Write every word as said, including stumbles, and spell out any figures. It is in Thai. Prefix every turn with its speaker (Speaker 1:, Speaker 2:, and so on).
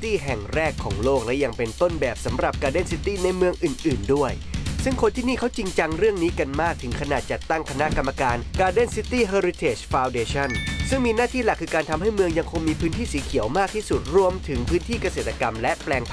Speaker 1: City แห่งแรกของโลกและยังเป็นต้นแบบสำหรับ Garden City ในเมืองอื่นๆด้วยซึ่งคนที่นี่เขาจริงจังเรื่องนี้กันมากถึงขนาดจัดตั้งคณะกรรมการ Garden City Heritage Foundation ซึ่งมีหน้าที่หลักคือการทำให้เมืองยังคงมีพื้นที่สีเขียวมากที่สุดรวมถึงพื้นที่เกษตรกรรมและแปลง